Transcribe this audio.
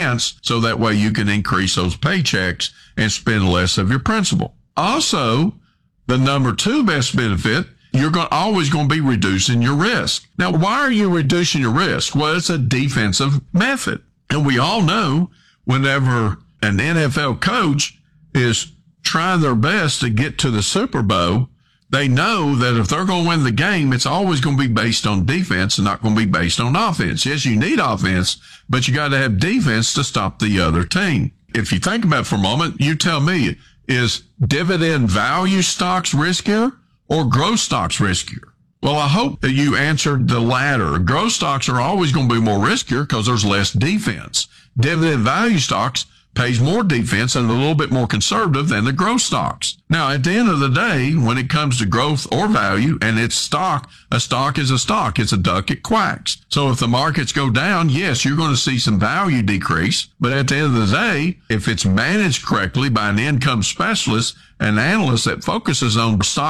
advance so that way you can increase those paychecks and spend less of your principal. Also, the number 2 best benefit, you're always going to be reducing your risk. Now, why are you reducing your risk? Well, it's a defensive method. And we all know whenever an NFL coach is trying their best to get to the Super Bowl, they know that if they're going to win the game, it's always going to be based on defense and not going to be based on offense. Yes, you need offense, but you got to have defense to stop the other team. If you think about it for a moment, you tell me, is dividend value stocks riskier or growth stocks riskier? Well, I hope that you answered the latter. Growth stocks are always going to be more riskier because there's less defense. Dividend value stocks pays more defense and a little bit more conservative than the growth stocks. Now, at the end of the day, when it comes to growth or value and it's stock, a stock is a stock. It's a duck, it quacks. So if the markets go down, yes, you're going to see some value decrease. But at the end of the day, if it's managed correctly by an income specialist, an analyst that focuses on stock